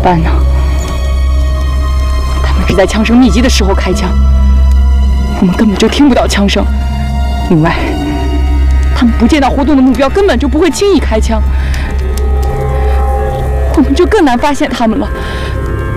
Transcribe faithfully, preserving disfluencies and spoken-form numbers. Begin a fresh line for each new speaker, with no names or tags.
办呢？他们只在枪声密集的时候开枪，我们根本就听不到枪声。另外，他们不见到活动的目标，根本就不会轻易开枪，我们就更难发现他们了。